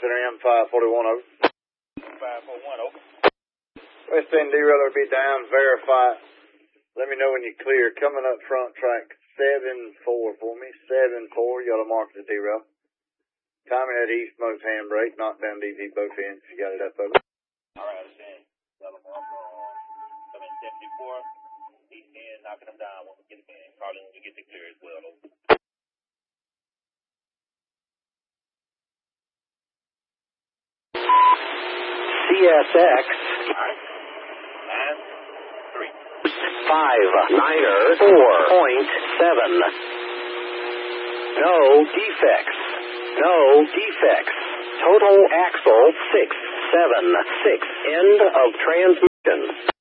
Center M5410. 5410. West End derailleur will be down. Verify. Let me know when you're clear. Coming up front track 74 for me. 74. You got to mark the derail. Timing at east most handbrake. Knock down DV both ends if you got it up over. Alright, I understand. Got them off. Come in 74. East end, knocking them down when we get in. Calling when we get the clear as well. CSX 594.7. No defects. No defects. Total axle 676. End of transmission.